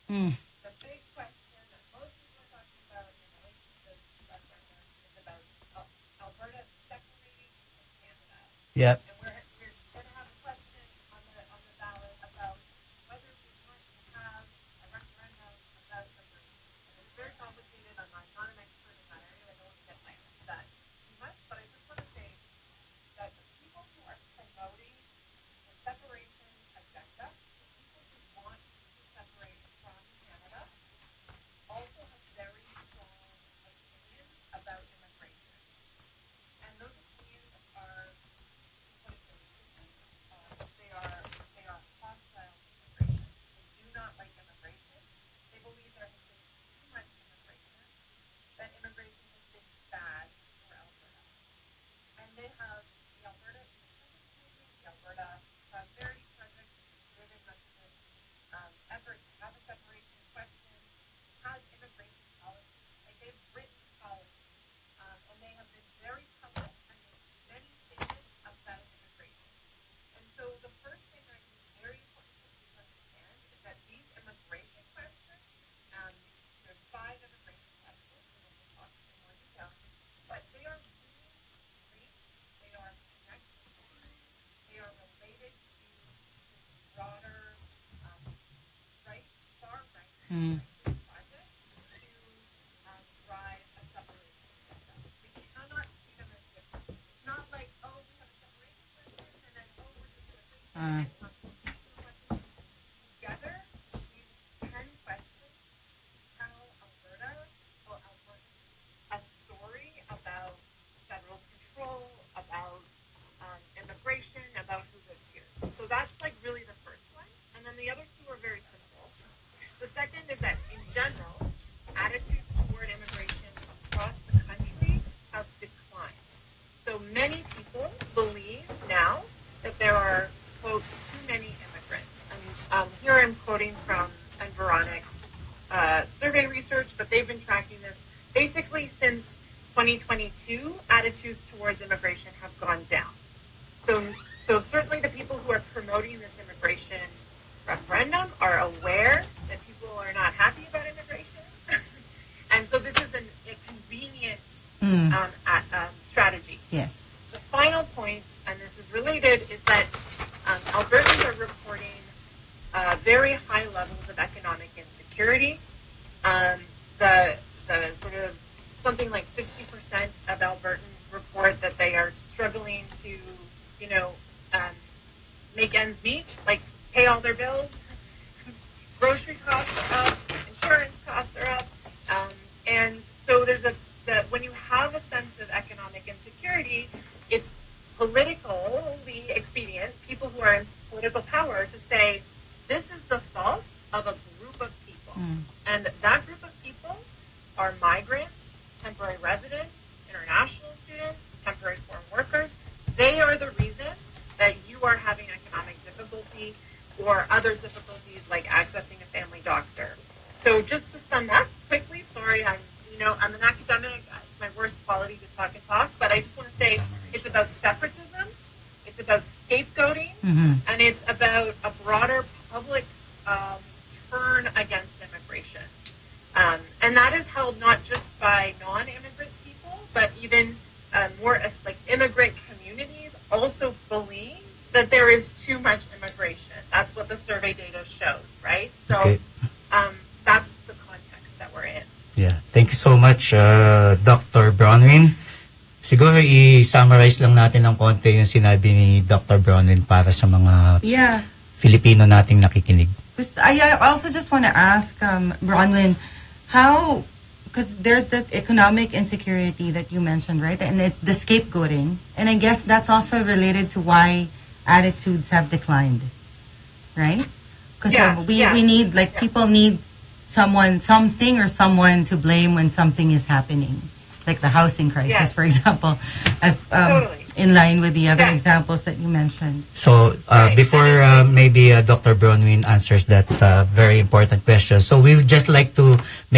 Mm. The big question that most people are talking about in relation to this referendum is about Alberta separating from Canada. Yep. And we're going to have a question on the ballot about whether we want to have a referendum about immigration. And it's very complicated. I'm not an expert in that area. I don't want to get into that too much. But I just want to say that the people who are promoting the separation agenda, the people who want to separate from Canada, also have very strong opinions about immigration. And those opinions are, to put it very simply, they are hostile to immigration. They do not like immigration. They believe there has been too much immigration, that immigration has been bad for Alberta. And they have the Alberta Independence Movement, the Alberta Prosperity Project, driven much of this effort to have a separation question, has immigration policy. Like they've written policy, and they have been very public and made many statements about immigration. And so the first thing I think is very important for you to understand is that these immigration questions, there's 5 immigration questions, and we'll talk in more detail, but they are really linked, they are connected to, they are related to this broader, right, far-right project to drive a separation agenda. We cannot see them as different. It's not like, oh, we have a separation question, and then, oh, we're just immigration and constitutional questions. Together, these 10 questions tell Alberta, or Albertans, a story about federal control, about immigration, about who lives here. So that's like really the first one. And then the other 2 are very simple. The second is that in general, attitudes toward immigration across the country have declined. So many people believe now that there are, quote, too many immigrants. And here I'm quoting from Environics survey research, but they've been tracking this. Basically, since 2022, attitudes towards immigration have gone down. So certainly the people who are promoting this immigration referendum are aware that people are not happy about immigration. And so this is a convenient strategy. Yes. The final point, and this is related, is that Albertans are reporting very high levels of economic insecurity. The sort of something like 60% of Albertans report that they are struggling to, make ends meet, like pay all their bills. Grocery costs are up, insurance costs are up, and so when you have a sense of economic insecurity, it's politically expedient, people who are in political power, to say this is the fault of a group of people, and that group of people are migrants, temporary residents, international students, temporary foreign workers. They are the reason that you are having economic difficulty or other difficulties like accessing a family doctor. So just to sum up quickly, sorry, I'm an academic. It's my worst quality to talk and talk, but I just want to say it's about separatism, it's about scapegoating, and it's about a broader public turn against immigration. And that is held not just by non-immigrant people, but even more like immigrant communities also believe that there is too much immigration. That's what the survey data shows, right? So that's the context that we're in. Yeah. Thank you so much, Dr. Bronwyn. Siguro i-summarize lang natin ng konti yung sinabi ni Dr. Bronwyn para sa mga Filipino nating nakikinig. I also just want to ask Bronwyn, how, because there's that economic insecurity that you mentioned, right? And the scapegoating. And I guess that's also related to why attitudes have declined, right? Because we need, people need something or someone to blame when something is happening. Like the housing crisis, for example, as in line with the other examples that you mentioned. So before maybe Dr. Bronwyn answers that very important question, so we would just like to